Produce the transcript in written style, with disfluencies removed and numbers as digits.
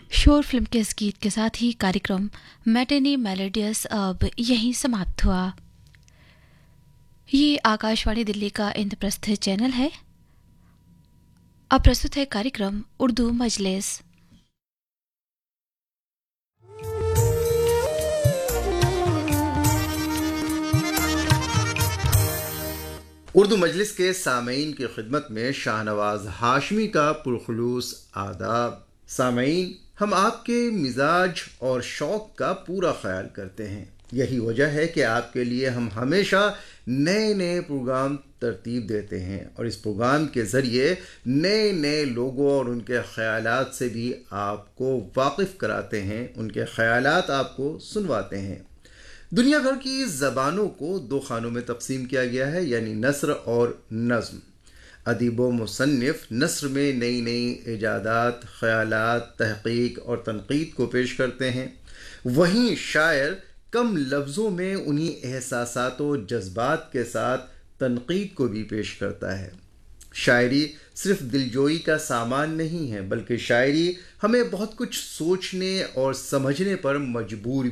शोर फिल्म के इस गीत के साथ ही कार्यक्रम मैटिनी मेलोडियस अब यहीं समाप्त हुआ। ये आकाशवाणी दिल्ली का इंद्रप्रस्थ चैनल है। अब प्रस्तुत है कार्यक्रम उर्दू मजलिस। उर्दू मजलिस के सामईन की खिदमत में शाहनवाज हाशमी का पुरखुलूस आदाब। सामईन, हम आपके मिजाज और शौक़ का पूरा ख्याल करते हैं। यही वजह है कि आपके लिए हम हमेशा नए नए प्रोग्राम तरतीब देते हैं और इस प्रोग्राम के ज़रिए नए नए लोगों और उनके ख़यालात से भी आपको वाकिफ़ कराते हैं, उनके ख़यालात आपको सुनवाते हैं। दुनिया भर की ज़बानों को दो खानों में तकसीम किया गया है, यानी नस्र और नज़्म। अदीब व मुसन्निफ़ नस्र में नई नई इजादात, ख़यालात, तहक़ीक़ और तनक़ीद को पेश करते हैं, वहीं शायर कम लफ्ज़ों में उन्हीं एहसासात व जज्बात के साथ तनक़ीद को भी पेश करता है। शायरी सिर्फ़ दिलजोई का सामान नहीं है, बल्कि शायरी हमें बहुत कुछ सोचने और समझने पर मजबूर